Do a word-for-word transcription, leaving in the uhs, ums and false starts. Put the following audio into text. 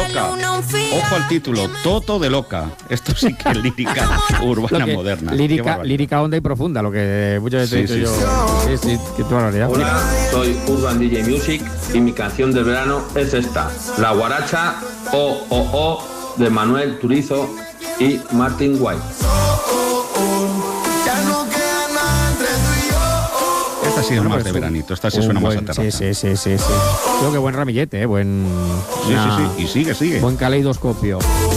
loca. Ojo al título, Toto de loca. Esto sí que es lírica urbana que, moderna. Lírica, lírica honda y profunda, lo que muchas veces sí, he dicho sí, yo. Sí, sí, qué barbaridad. Hola, soy Urban D J Music y mi canción del verano es esta, La Guaracha O O O de Manuel Turizo y Martin White. Esta sí es bueno, más de veranito, esta sí suena buen, más a terraza. Sí, sí, sí, sí, sí. Creo que buen ramillete, ¿eh? Buen... Sí, nah, sí, sí, y sigue, sigue. Buen caleidoscopio.